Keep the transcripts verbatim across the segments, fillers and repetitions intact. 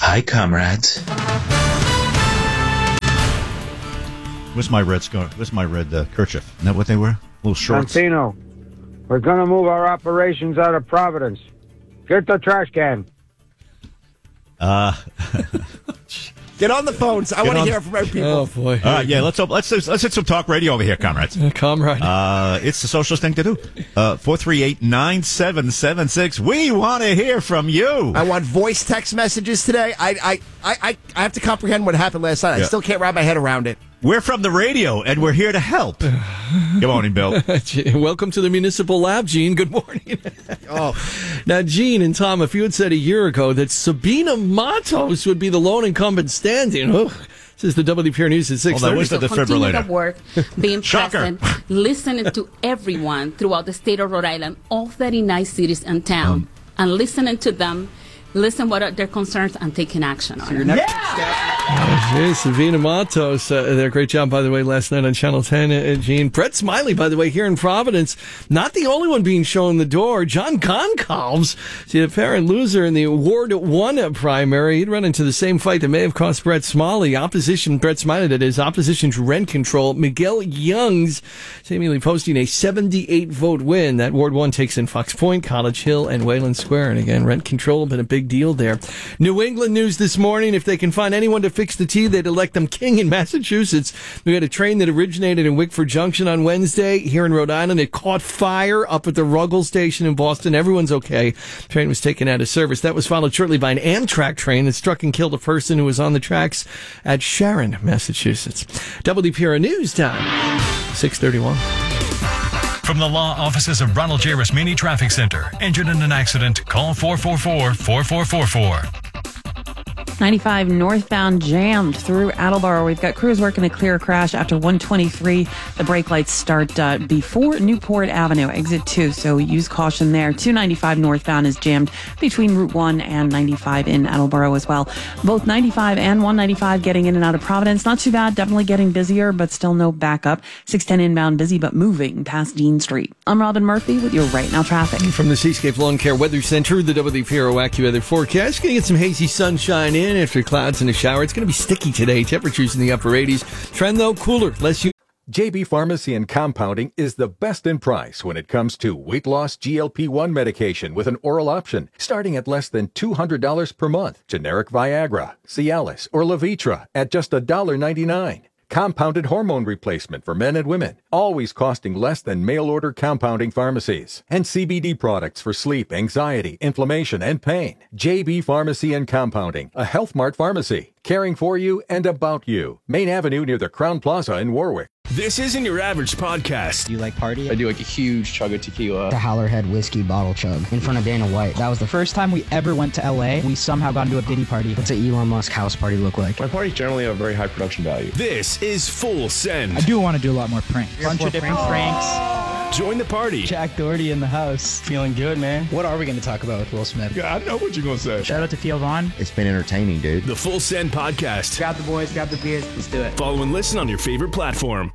Hi, comrades. Where's my red scar? Where's my red uh, kerchief? Isn't that what they were? Little shorts. Santino, we're going to move our operations out of Providence. Get the trash can. Uh, Get on the phones. I want to hear from our people. Oh, boy. All right, yeah, let's let's let's hit some talk radio over here, comrades. Uh, comrade. Uh, it's the socialist thing to do. Uh, four three eight, nine seven seven six. We want to hear from you. I want voice text messages today. I I, I, I, I have to comprehend what happened last night. Yeah. I still can't wrap my head around it. We're from the radio, and we're here to help. Good morning, Bill. Welcome to the Municipal Lab, Gene. Good morning. Oh, Now, Gene and Tom, if you had said a year ago that Sabina Matos would be the lone incumbent standing, oh, this is the W P R News at six thirty. Oh, that was the So continue defibrillator. the work, being Shocker. present, listening to everyone throughout the state of Rhode Island, all thirty-nine cities and town, Um, and listening to them, listen what are their concerns, and taking action on it. Hey, Savina Matos, uh, their great job, by the way, last night on Channel ten, uh, Gene. Brett Smiley, by the way, here in Providence, not the only one being shown the door. John Goncalves, the apparent loser in the Ward one primary. He'd run into the same fight that may have cost Brett Smiley. Opposition, Brett Smiley, that is, opposition's rent control. Miguel Youngs seemingly posting a seventy-eight vote win. That Ward one takes in Fox Point, College Hill, and Wayland Square. And again, rent control, been a big deal there. New England news this morning. If they can find anyone to fix the tea, they'd elect them king in Massachusetts. We had a train that originated in Wickford Junction on Wednesday. Here in Rhode Island, it caught fire up at the Ruggles station in Boston. Everyone's okay. Train was taken out of service. That was followed shortly by an Amtrak train that struck and killed a person who was on the tracks at Sharon, Massachusetts. W P R News time, six thirty-one. From the law offices of Ronald J. Rasmini Traffic Center. Injured in an accident? Call four four four, four four four four. ninety-five northbound jammed through Attleboro. We've got crews working to clear a crash after one twenty-three. The brake lights start uh, before Newport Avenue, exit two, so use caution there. two ninety-five northbound is jammed between Route one and ninety-five in Attleboro as well. Both ninety-five and one ninety-five getting in and out of Providence. Not too bad, definitely getting busier, but still no backup. six ten inbound busy, but moving past Dean Street. I'm Robin Murphy with your Right Now traffic. From the Seascape Lawn Care Weather Center, the W P R AccuWeather forecast. Going to get some hazy sunshine in after clouds and a shower. It's going to be sticky today. Temperatures in the upper eighties. Trend, though, cooler. Less you. J B Pharmacy and Compounding is the best in price when it comes to weight loss G L P one medication with an oral option, starting at less than two hundred dollars per month. Generic Viagra, Cialis, or Levitra at just one dollar ninety-nine. Compounded hormone replacement for men and women, always costing less than mail-order compounding pharmacies. And C B D products for sleep, anxiety, inflammation, and pain. J B Pharmacy and Compounding, a Health Mart pharmacy, caring for you and about you. Main Avenue near the Crown Plaza in Warwick. This isn't your average podcast. Do you like party? I do like a huge chug of tequila. The Howlerhead whiskey bottle chug in front of Dana White. That was the first time we ever went to L A. We somehow got into a Diddy party. What's an Elon Musk house party look like? My parties generally have very high production value. This is Full Send. I do want to do a lot more pranks. A bunch of different pranks. Join the party. Jack Doherty in the house. Feeling good, man. What are we going to talk about with Will Smith? Yeah, I know what you're going to say. Shout out to Theo Vaughn. It's been entertaining, dude. The Full Send Podcast. Grab the boys, grab the beers. Let's do it. Follow and listen on your favorite platform.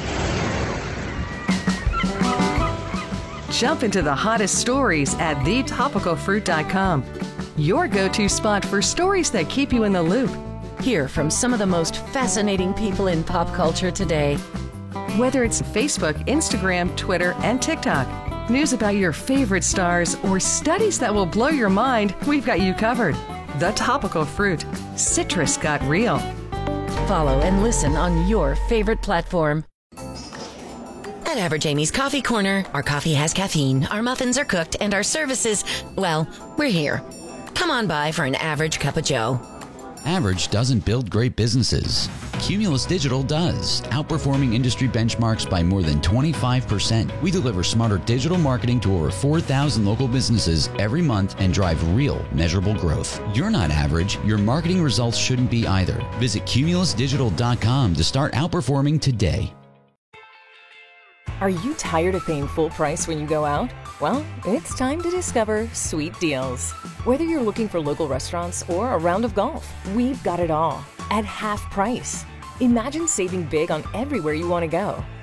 Jump into the hottest stories at the topical fruit dot com. Your go-to spot for stories that keep you in the loop. Hear from some of the most fascinating people in pop culture today. Whether it's Facebook, Instagram, Twitter, and TikTok, news about your favorite stars, or studies that will blow your mind, we've got you covered. The Topical Fruit. Citrus got real. Follow and listen on your favorite platform. At Average Amy's Coffee Corner, our coffee has caffeine, our muffins are cooked, and our services, well, we're here. Come on by for an average cup of joe. Average doesn't build great businesses. Cumulus Digital does, outperforming industry benchmarks by more than twenty-five percent. We deliver smarter digital marketing to over four thousand local businesses every month and drive real, measurable growth. You're not average. Your marketing results shouldn't be either. Visit cumulus digital dot com to start outperforming today. Are you tired of paying full price when you go out? Well, it's time to discover Sweet Deals. Whether you're looking for local restaurants or a round of golf, we've got it all at half price. Imagine saving big on everywhere you want to go.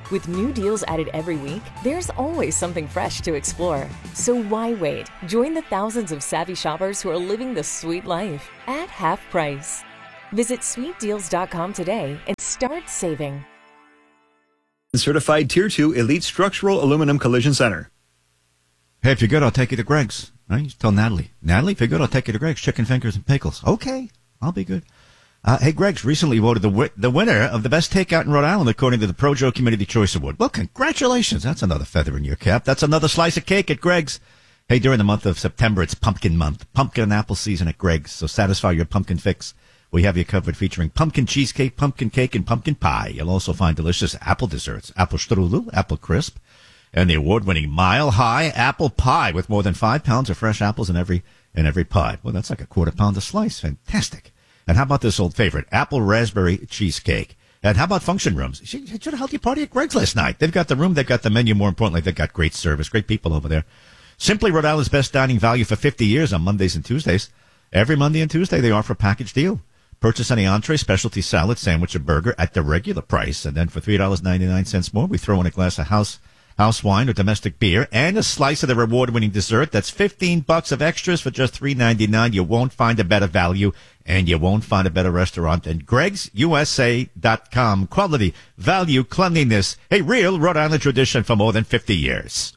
With new deals added every week, there's always something fresh to explore. So why wait? Join the thousands of savvy shoppers who are living the sweet life at half price. Visit sweet deals dot com today and start saving. Certified Tier two Elite Structural Aluminum Collision Center. Hey, if you're good, I'll take you to Greg's. Right? You tell Natalie. Natalie, if you're good, I'll take you to Greg's. Chicken fingers and pickles. Okay, I'll be good. Uh, hey, Greg's recently voted the wi- the winner of the best takeout in Rhode Island according to the Projo Community Choice Award. Well, congratulations. That's another feather in your cap. That's another slice of cake at Greg's. Hey, during the month of September, it's pumpkin month. Pumpkin and apple season at Greg's. So satisfy your pumpkin fix. We have you covered featuring pumpkin cheesecake, pumpkin cake, and pumpkin pie. You'll also find delicious apple desserts, apple strudel, apple crisp, and the award-winning Mile High apple pie with more than five pounds of fresh apples in every in every pie. Well, that's like a quarter pound a slice. Fantastic. And how about this old favorite, apple raspberry cheesecake? And how about function rooms? You should have held your party at Greg's last night. They've got the room, they've got the menu. More importantly, they've got great service, great people over there. Simply Rhode Island's best dining value for fifty years on Mondays and Tuesdays. Every Monday and Tuesday, they offer a package deal. Purchase any entree, specialty salad, sandwich, or burger at the regular price. And then for three dollars and ninety-nine cents more, we throw in a glass of house house wine or domestic beer and a slice of their award-winning dessert. That's fifteen bucks of extras for just three ninety-nine. You won't find a better value, and you won't find a better restaurant than Gregs U S A dot com. Quality, value, cleanliness, a real Rhode Island tradition for more than fifty years.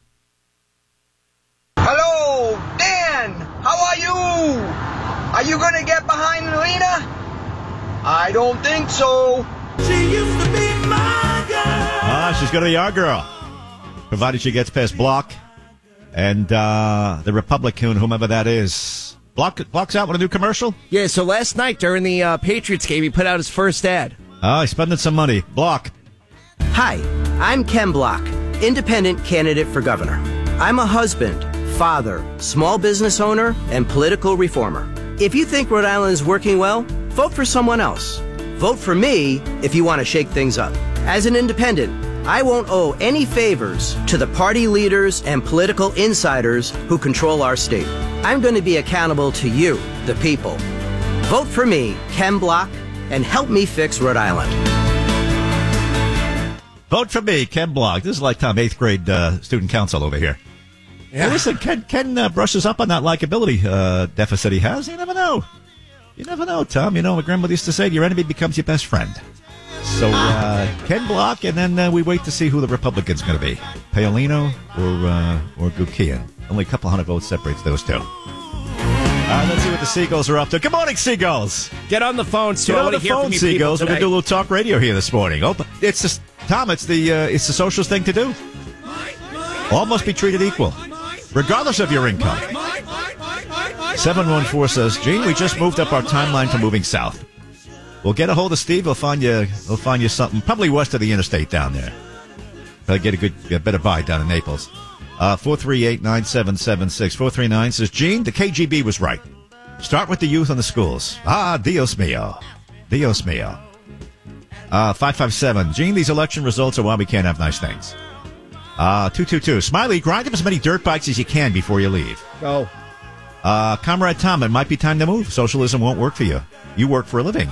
Hello, Dan. How are you? Are you going to get behind Lena? I don't think so. She used to be my girl. Ah, she's going to be our girl, provided she gets past Block and uh, the Republican, whomever that is. Block Block's out with a new commercial? Yeah, so last night during the uh, Patriots game, he put out his first ad. Oh, he's spending some money. Block. Hi, I'm Ken Block, independent candidate for governor. I'm a husband, father, small business owner, and political reformer. If you think Rhode Island is working well, vote for someone else. Vote for me if you want to shake things up. As an independent, I won't owe any favors to the party leaders and political insiders who control our state. I'm going to be accountable to you, the people. Vote for me, Ken Block, and help me fix Rhode Island. Vote for me, Ken Block. This is like Tom, eighth grade uh, student council over here. Yeah. Hey, listen, Ken, Ken uh, brushes up on that likability uh, deficit he has. You never know. You never know, Tom. You know, my grandmother used to say, your enemy becomes your best friend. So, uh, Ken Block, and then uh, we wait to see who the Republican's going to be. Paolino or uh, or Gukian. Only a couple hundred votes separates those two. Uh, let's see what the Seagulls are up to. Good morning, Seagulls. Get on the phone, Stu. Get I on want the to hear phone, from you Seagulls. We're people going to do a little talk radio here this morning. Oh, it's just, Tom, it's the, uh, it's the socialist thing to do. All must be treated equal, regardless of your income. seven one four says, Gene, we just moved up our timeline for moving south. We'll get a hold of Steve. He'll find you, he'll find you something, probably west of the interstate down there. Probably get a good, a better buy down in Naples. Uh, four three eight, nine seven seven six. four three nine says, Gene, the K G B was right. Start with the youth and the schools. Ah, Dios mío. Dios mío. Uh, five five seven, Gene, these election results are why we can't have nice things. Uh, two two two, Smiley, grind up as many dirt bikes as you can before you leave. Go. Uh, Comrade Tom, it might be time to move. Socialism won't work for you. You work for a living.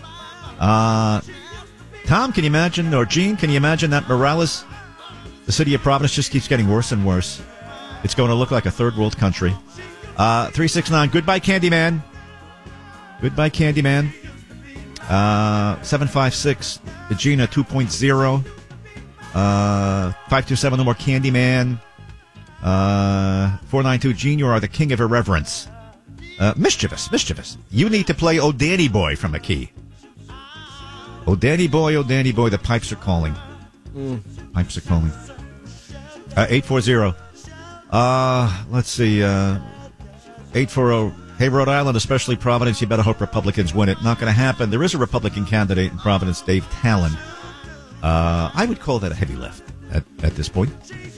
Uh, Tom, can you imagine, or Gene, can you imagine that Morales, the city of Providence, just keeps getting worse and worse? It's going to look like a third world country. Uh, three six nine, goodbye, Candyman. Goodbye, Candyman. Uh, seven five six, Gina two point oh. Uh, five two seven, no more Candyman. Uh, four nine two, Gene, you are the king of irreverence. Uh, mischievous, mischievous. You need to play Oh Danny Boy from a key. Oh Danny Boy, oh Danny Boy, the pipes are calling. Mm. Pipes are calling. Uh, eight four zero. Uh, let's see, uh, eight four zero. Hey, Rhode Island, especially Providence, you better hope Republicans win it. Not going to happen. There is a Republican candidate in Providence, Dave Talon. Uh, I would call that a heavy lift at, at this point.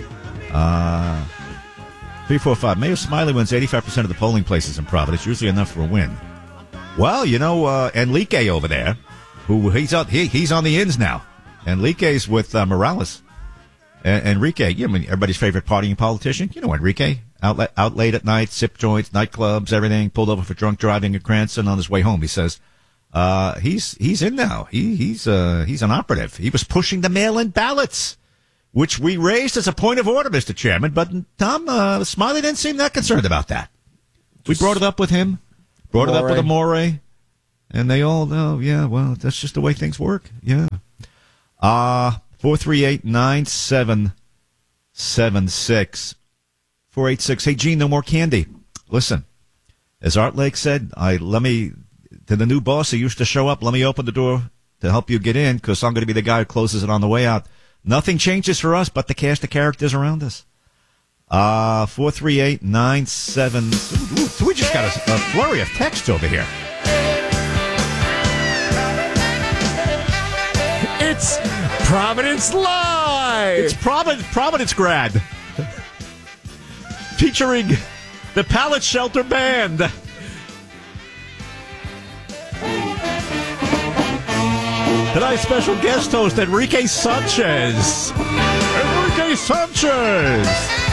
Uh, three four five. Mayor Smiley wins eighty-five percent of the polling places in Providence, usually enough for a win. Well, you know, uh, Enrique over there, who he's on, he, he's on the ins now. Enrique's with uh, Morales. Uh, Enrique, you know, everybody's favorite partying politician. You know Enrique, out, out late at night, sip joints, nightclubs, everything, pulled over for drunk driving at Cranston on his way home. He says, uh, he's, he's in now. He, he's, uh, he's an operative. He was pushing the mail-in ballots. which we raised as a point of order, Mister Chairman, but Tom uh, Smiley didn't seem that concerned about that. We brought it up with him, brought it up with Amore, and they all know, yeah, well, that's just the way things work. Yeah. Uh, four three eight, nine seven seven six. four eight six. Hey, Gene, no more candy. Listen, as Art Lake said, I let me, to the new boss who used to show up, let me open the door to help you get in, because I'm going to be the guy who closes it on the way out. Nothing changes for us but the cast of characters around us. Uh, four three eight, nine seven. Ooh, we just got a, a flurry of text over here. It's Providence Live! It's Providence, Providence Grad. Featuring the Pallet Shelter Band. Tonight's special guest host, Enrique Sanchez. Enrique Sanchez.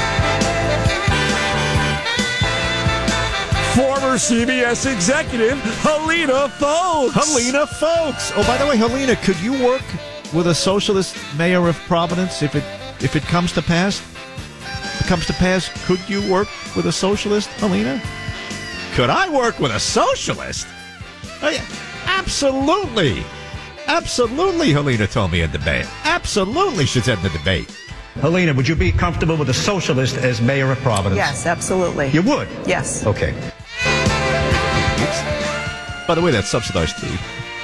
Former C B S executive, Helena Folks. Helena Folks. Oh, by the way, Helena, could you work with a socialist mayor of Providence if it if it comes to pass? If it comes to pass, could you work with a socialist, Helena? Could I work with a socialist? Oh, yeah. Absolutely. Absolutely, Helena told me in debate. Absolutely, she said in the debate. Helena, would you be comfortable with a socialist as mayor of Providence? Yes, absolutely. You would? Yes. Okay. By the way, that's subsidized tea.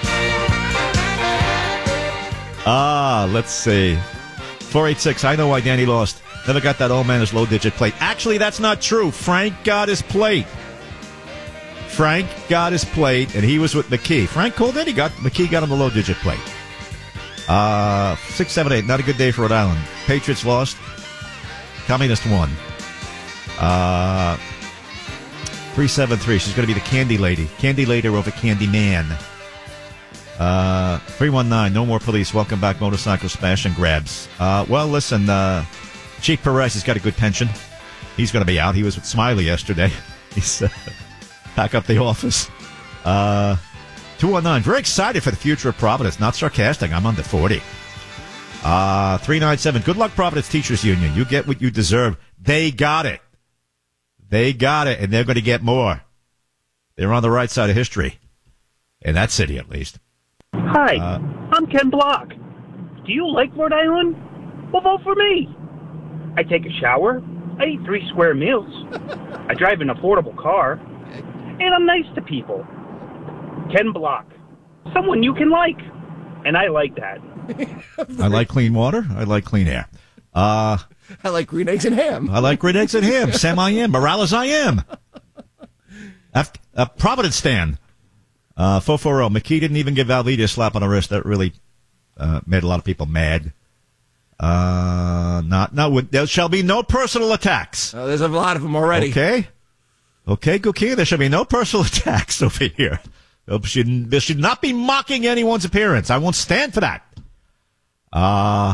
Ah, let's see. four eight six, I know why Danny lost. Never got that old man his low-digit plate. Actually, that's not true. Frank got his plate. Frank got his plate, and he was with McKee. Frank called in. He got McKee got him the low-digit plate. Uh, six seven eight, not a good day for Rhode Island. Patriots lost. Communist won. Uh, three seven three, she's going to be the Candy Lady. Candy Lady over Candy Man. Uh, three one nine, no more police. Welcome back, motorcycle smash and grabs. Uh, well, listen, uh, Chief Perez has got a good pension. He's going to be out. He was with Smiley yesterday. He's uh, back up the office. Uh, two one nine, very excited for the future of Providence. Not sarcastic. I'm under forty. Uh, three nine seven, good luck, Providence Teachers Union. You get what you deserve. They got it. They got it, and they're going to get more. They're on the right side of history. In that city, at least. Hi, uh, I'm Ken Block. Do you like Rhode Island? Well, vote for me. I take a shower. I eat three square meals. I drive an affordable car. And I'm nice to people. Ken Block. Someone you can like. And I like that. I like clean water. I like clean air. Uh, I like green eggs and ham. I like green eggs and ham. Sam I am. Morales I am. Af- uh, Providence Stan. Uh, four four zero. McKee didn't even give Valvita a slap on the wrist. That really uh, made a lot of people mad. Uh, not, not, there shall be no personal attacks. Oh, there's a lot of them already. Okay. Okay, Guki, there shall be no personal attacks over here. There should, there should not be mocking anyone's appearance. I won't stand for that. Uh,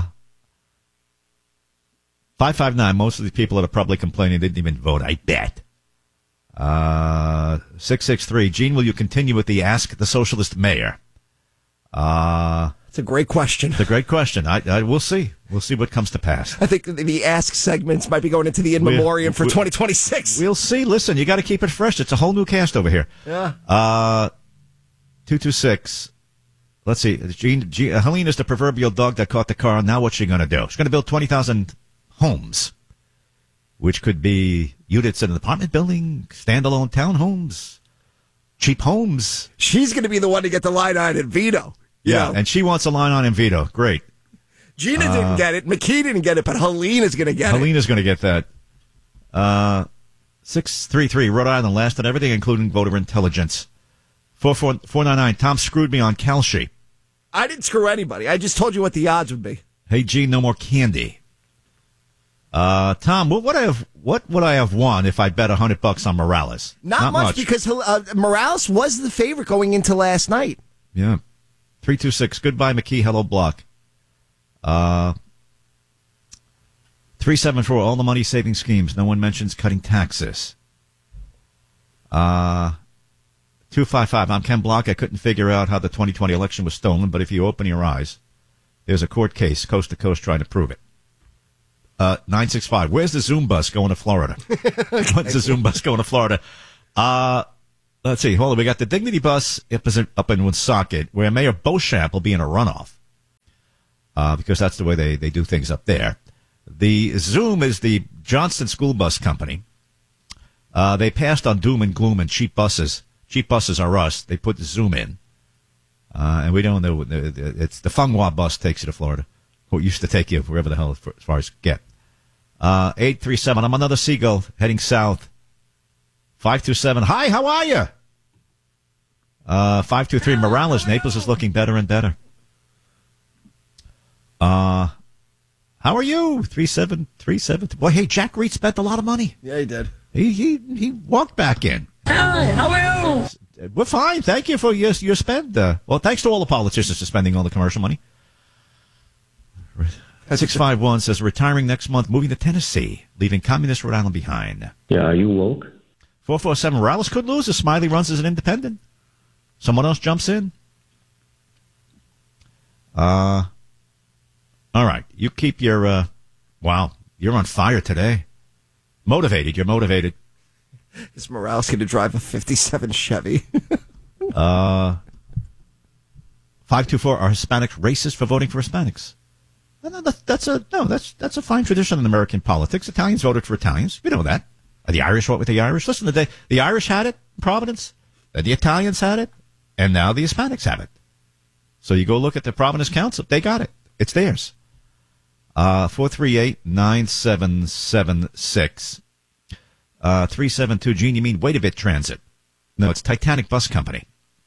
five five nine, most of these people that are probably complaining didn't even vote, I bet. Uh, six six three, Gene, will you continue with the Ask the Socialist Mayor? Uh, it's a great question. It's a great question. I, I we'll see. We'll see what comes to pass. I think the, the Ask segments might be going into the in memoriam for twenty twenty-six. We'll see. Listen, you got to keep it fresh. It's a whole new cast over here. Yeah. Uh, two two six. Let's see. Gene, Gene, uh, Helena's the proverbial dog that caught the car. Now what's she going to do? She's going to build twenty thousand homes, which could be units in an apartment building, standalone townhomes, cheap homes. She's going to be the one to get the line on and veto. Yeah, know? And she wants a line on and veto. Great. Gina uh, didn't get it. McKee didn't get it, but Helena's going to get Helena's it. Helena's going to get that. Uh, six three three, Rhode Island last on everything, including voter intelligence. four four four nine nine, Tom screwed me on Kalshi. I didn't screw anybody. I just told you what the odds would be. Hey, Gene, no more candy. Uh, Tom, what would I have? What would I have won if I bet a hundred bucks on Morales? Not, Not much, much, because uh, Morales was the favorite going into last night. Yeah, three two six. Goodbye, McKee. Hello, Block. Uh, three seven four. All the money saving schemes. No one mentions cutting taxes. Uh, two five five. I'm Ken Block. I couldn't figure out how the twenty twenty election was stolen, but if you open your eyes, there's a court case coast to coast trying to prove it. Uh, nine six five. Where's the Zoom bus going to Florida? When's the Zoom bus going to Florida? Uh, let's see. Hold on. We got the Dignity bus up in, up in Woonsocket, where Mayor Beauchamp will be in a runoff. Uh, because that's the way they, they do things up there. The Zoom is the Johnston School Bus Company. Uh, they passed on doom and gloom and cheap buses. Cheap buses are us. They put the Zoom in. Uh, and we don't know. It's the Funghua bus takes you to Florida. Who used to take you wherever the hell as far as get. Uh, eight three seven. I'm another seagull heading south. five two seven. Hi, how are you? Uh, five two three. Morales. Naples is looking better and better. Uh, how are you? three seven three seven. Boy, hey, Jack Reed spent a lot of money. Yeah, he did. He he he walked back in. Hi, how are you? We're fine. Thank you for your your spend. Uh, well, thanks to all the politicians for spending all the commercial money. six five one says retiring next month, moving to Tennessee, leaving communist Rhode Island behind. Yeah, are you woke? four four seven. Morales could lose if Smiley runs as an independent. Someone else jumps in. Uh, all right. You keep your, uh, wow, you're on fire today. Motivated. You're motivated. Is Morales going to drive a fifty-seven Chevy? uh, five two four. Are Hispanics racist for voting for Hispanics? No, that, that's a no. That's that's a fine tradition in American politics. Italians voted for Italians. We know that. The Irish vote with the Irish. Listen, the the Irish had it in Providence, then the Italians had it, and now the Hispanics have it. So you go look at the Providence Council. They got it. It's theirs. Uh, four three eight nine seven seven six. Uh, three seven two. Gene, you mean Wait a Bit Transit? No, it's Titanic Bus Company.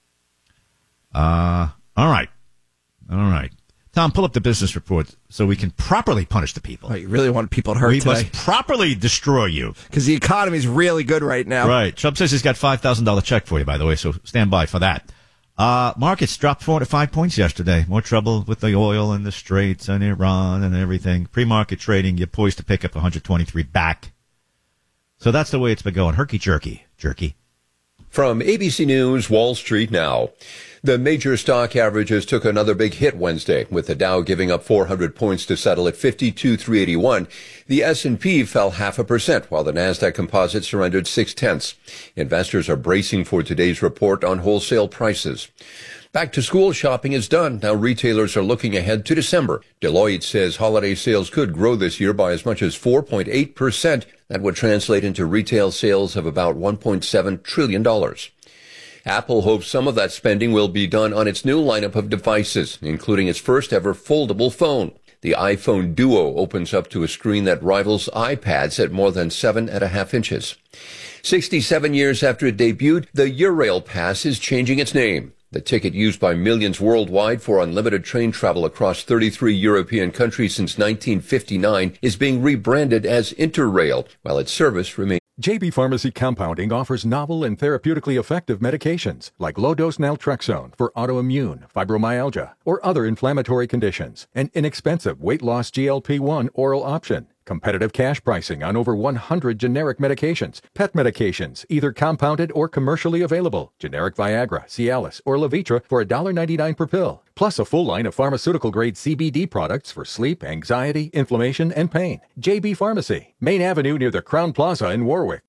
Uh, all right, all right. Tom, pull up the business report so we can properly punish the people. Oh, you really want people to hurt we today? We must properly destroy you. Because the economy's really good right now. Right. Trump says he's got five thousand dollars check for you, by the way, so stand by for that. Uh, markets dropped four to five points yesterday. More trouble with the oil and the Straits and Iran and everything. Pre-market trading, you're poised to pick up one hundred twenty-three back. So that's the way it's been going. Herky-jerky. Jerky. From A B C News, Wall Street Now. The major stock averages took another big hit Wednesday, with the Dow giving up four hundred points to settle at fifty-two thousand three hundred eighty-one. The S and P fell half a percent, while the Nasdaq Composite surrendered six-tenths. Investors are bracing for today's report on wholesale prices. Back-to-school shopping is done. Now retailers are looking ahead to December. Deloitte says holiday sales could grow this year by as much as four point eight percent. That would translate into retail sales of about one point seven trillion dollars. Apple hopes some of that spending will be done on its new lineup of devices, including its first-ever foldable phone. The iPhone Duo opens up to a screen that rivals iPads at more than seven and a half inches. sixty-seven years after it debuted, the Eurail Pass is changing its name. The ticket used by millions worldwide for unlimited train travel across thirty-three European countries since nineteen fifty-nine is being rebranded as Interrail, while its service remains. J B Pharmacy Compounding offers novel and therapeutically effective medications like low-dose naltrexone for autoimmune, fibromyalgia, or other inflammatory conditions. An inexpensive weight-loss G L P one oral option. Competitive cash pricing on over one hundred generic medications. Pet medications, either compounded or commercially available. Generic Viagra, Cialis, or Levitra for one dollar ninety-nine per pill. Plus a full line of pharmaceutical-grade C B D products for sleep, anxiety, inflammation, and pain. J B Pharmacy, Main Avenue near the Crown Plaza in Warwick.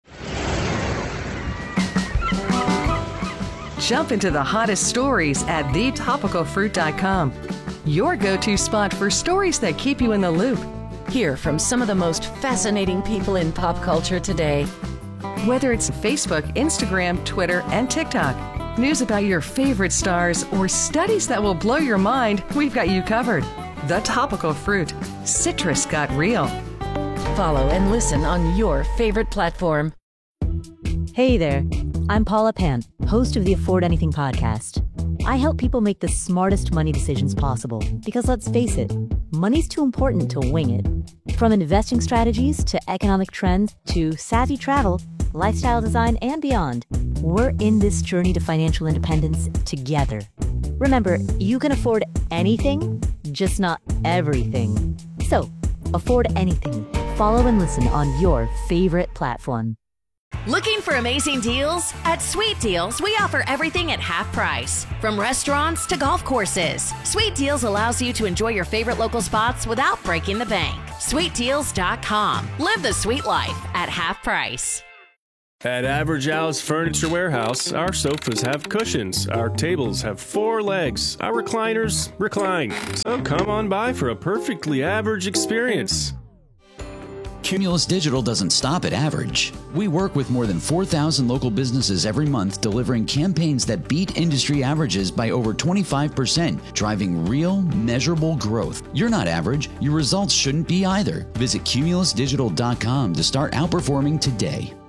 Jump into the hottest stories at the topical fruit dot com. Your go-to spot for stories that keep you in the loop. Hear from some of the most fascinating people in pop culture today. Whether it's Facebook, Instagram, Twitter, and TikTok, news about your favorite stars, or studies that will blow your mind, we've got you covered. The Topical Fruit. Citrus got real. Follow and listen on your favorite platform. Hey there, I'm Paula Pant, host of the Afford Anything podcast. I help people make the smartest money decisions possible because, let's face it, money's too important to wing it. From investing strategies to economic trends to savvy travel, lifestyle design, and beyond, we're in this journey to financial independence together. Remember, you can afford anything, just not everything. So, afford anything. Follow and listen on your favorite platform. Looking for amazing deals? At Sweet Deals, we offer everything at half price. From restaurants to golf courses, Sweet Deals allows you to enjoy your favorite local spots without breaking the bank. sweet deals dot com. Live the sweet life at half price. At Average Al's Furniture Warehouse, our sofas have cushions, our tables have four legs, our recliners recline. So come on by for a perfectly average experience. Cumulus Digital doesn't stop at average. We work with more than four thousand local businesses every month, delivering campaigns that beat industry averages by over twenty-five percent, driving real, measurable growth. You're not average. Your results shouldn't be either. Visit cumulus digital dot com to start outperforming today.